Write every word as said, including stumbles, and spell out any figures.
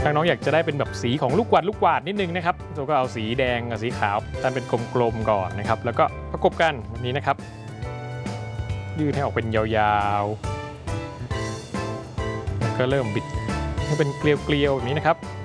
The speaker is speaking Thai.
ถ้าน้องอยากจะได้เป็นแบบสีของลูกกวาดลูกกวาดนิดนึงนะครับเราก็เอาสีแดงกับสีขาวตัดเป็นกลมๆก่อนนะครับแล้วก็ประกบกันแบบนี้นะครับยืดให้ออกเป็นยาวๆก็เริ่มบิดให้เป็นเกลียวๆแบบนี้นะครับ